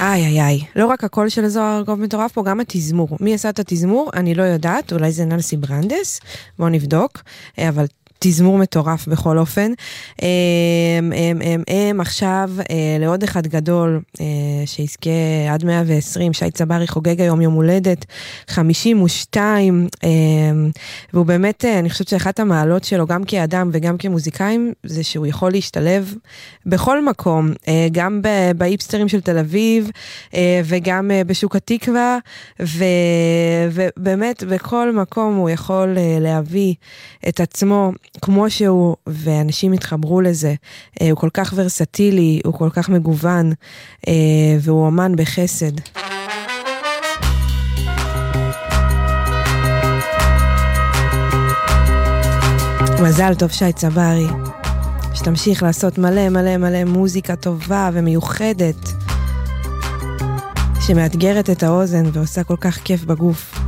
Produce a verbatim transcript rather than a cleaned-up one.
איי איי איי, לא רק הקול של זוהר ארגוב מטורף פה, גם התזמור. מי עשה את התזמור? אני לא יודעת, אולי זה נלסי ברנדס, בואו נבדוק, אבל תזמור מטורף בכל אופן. הם, הם, הם, הם עכשיו לעוד אחד גדול שיזכה עד מאה ועשרים, שי צברי חוגג היום יום הולדת חמישים ושתיים, והוא באמת, אני חושבת שאחת המעלות שלו גם כאדם וגם כמוזיקאים, זה שהוא יכול להשתלב בכל מקום, גם באיפסטרים של תל אביב וגם בשוק התקווה, ובאמת בכל מקום הוא יכול להביא את עצמו כמו שהוא, ואנשים התחברו לזה. הוא כל כך ורסטילי, הוא כל כך מגוון, והוא אמן בחסד. מזל טוב שי צברי, שתמשיך לעשות מלא מלא מלא מוזיקה טובה ומיוחדת, שמאתגרת את האוזן ועושה כל כך כיף בגוף.